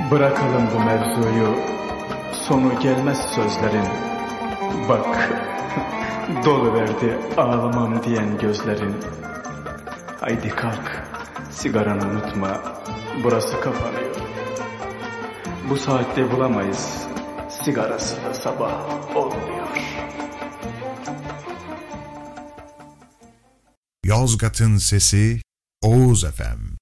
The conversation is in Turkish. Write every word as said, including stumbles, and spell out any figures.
Bırakalım bu mevzuyu, sonu gelmez sözlerin. Bak, doluverdi ağlamam diyen gözlerin. Haydi kalk, sigaranı unutma, burası kapanıyor. Bu saatte bulamayız, sigarası da sabah olmuyor. Yozgat'ın Sesi Oğuz Efem.